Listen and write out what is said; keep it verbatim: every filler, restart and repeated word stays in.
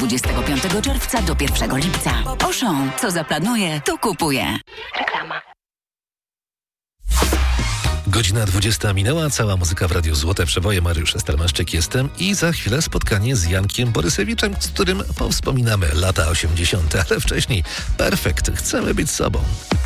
dwudziestego piątego czerwca do pierwszego lipca. Auchan, co zaplanuje, to kupuje. Reklama. Godzina dwudziesta minęła, cała muzyka w Radiu Złote Przeboje. Mariusz Stelmaszczyk jestem i za chwilę spotkanie z Jankiem Borysewiczem, z którym powspominamy lata osiemdziesiąte, ale wcześniej perfekt, chcemy być sobą.